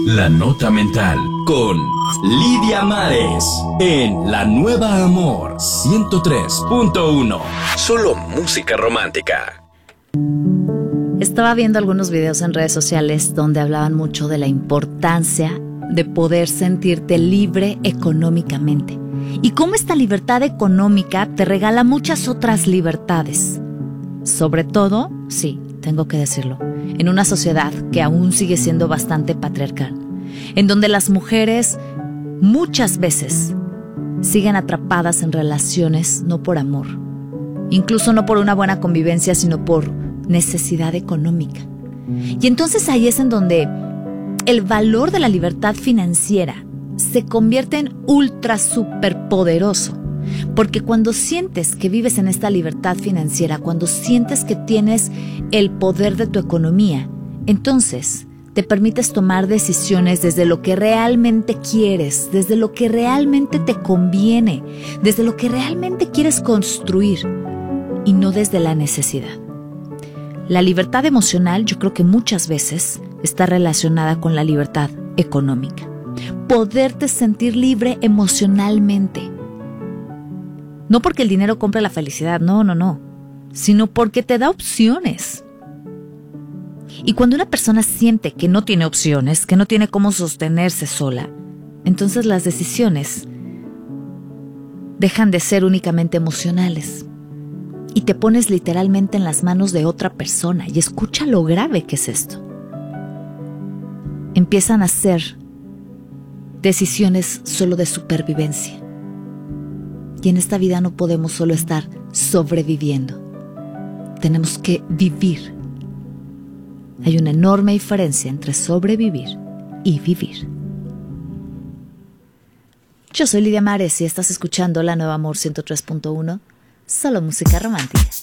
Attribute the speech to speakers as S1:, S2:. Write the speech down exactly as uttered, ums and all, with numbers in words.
S1: La Nota Mental con Lidia Mares en La Nueva Amor ciento tres punto uno. Solo música romántica.
S2: Estaba viendo algunos videos en redes sociales donde hablaban mucho de la importancia de poder sentirte libre económicamente y cómo esta libertad económica te regala muchas otras libertades. Sobre todo, sí, tengo que decirlo, en una sociedad que aún sigue siendo bastante patriarcal, en donde las mujeres muchas veces siguen atrapadas en relaciones no por amor, incluso no por una buena convivencia, sino por necesidad económica. Y entonces ahí es en donde el valor de la libertad financiera se convierte en ultra super poderoso. Porque cuando sientes que vives en esta libertad financiera, cuando sientes que tienes el poder de tu economía, entonces te permites tomar decisiones desde lo que realmente quieres, desde lo que realmente te conviene, desde lo que realmente quieres construir y no desde la necesidad. La libertad emocional yo creo que muchas veces está relacionada con la libertad económica. Poderte sentir libre emocionalmente. No porque el dinero compre la felicidad, no, no, no, sino porque te da opciones. Y cuando una persona siente que no tiene opciones, que no tiene cómo sostenerse sola, entonces las decisiones dejan de ser únicamente emocionales y te pones literalmente en las manos de otra persona. Y escucha lo grave que es esto. Empiezan a ser decisiones solo de supervivencia. Y en esta vida no podemos solo estar sobreviviendo. Tenemos que vivir. Hay una enorme diferencia entre sobrevivir y vivir. Yo soy Lidia Mares y estás escuchando La Nueva Amor ciento tres punto uno, solo música romántica.